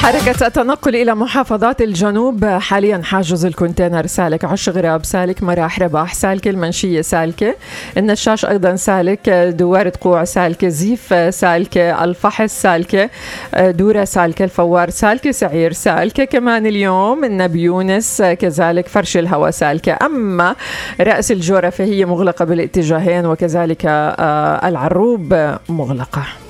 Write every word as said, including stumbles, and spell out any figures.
حركة التنقل إلى محافظات الجنوب حاليا حاجز الكونتينر سالك، عش غراب سالك، مراح رباح سالكة، المنشية سالكة، النشاش أيضا سالك، دوار قوع سالكة، زيف سالكة، الفحص سالكة، دورة سالكة، الفوار سالكة، سعير سالكة. كمان اليوم النبي يونس كذلك، فرش الهواء سالكة. أما رأس الجورة فهي مغلقة بالاتجاهين، وكذلك العروب مغلقة.